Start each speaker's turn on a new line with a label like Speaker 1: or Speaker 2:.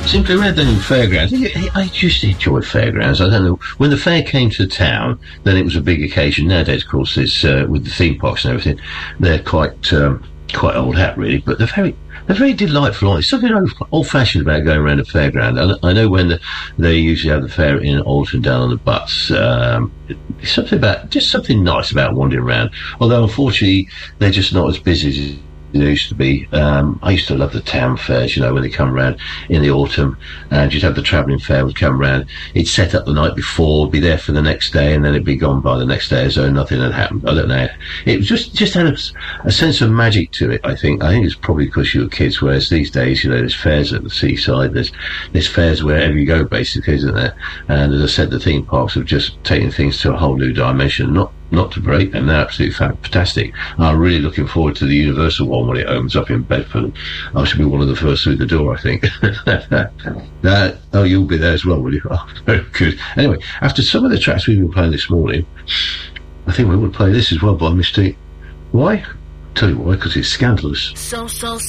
Speaker 1: Simply Red then in Fairgrounds. I just enjoy Fairgrounds. I don't know. When the fair came to town, then it was a big occasion. Nowadays, of course, it's, with the theme parks and everything, they're quite old hat, really, but they're very delightful. There's something old-fashioned about going around a fairground. I know when they usually have the fair in Alton down on the Butts, something nice about wandering around. Although, unfortunately, they're just not as busy as they used to be. I used to love the town fairs, when they come around in the autumn, and you'd have the travelling fair would come around. It'd set up the night before, be there for the next day, and then it'd be gone by the next day as though nothing had happened. I don't know. It was just had a sense of magic to it, I think. I think it's probably because you were kids, whereas these days, there's fairs at the seaside, there's fairs wherever you go, basically, isn't there? And as I said, the theme parks have just taken things to a whole new dimension, not to break them. They're absolutely fantastic. I'm really looking forward to the Universal one when it opens up in Bedford. I should be one of the first through the door, I think. Oh, you'll be there as well, will you? Oh, very good. Anyway, after some of the tracks we've been playing this morning, I think we would play this as well by mistake. Why? Tell you why, because it's scandalous.
Speaker 2: So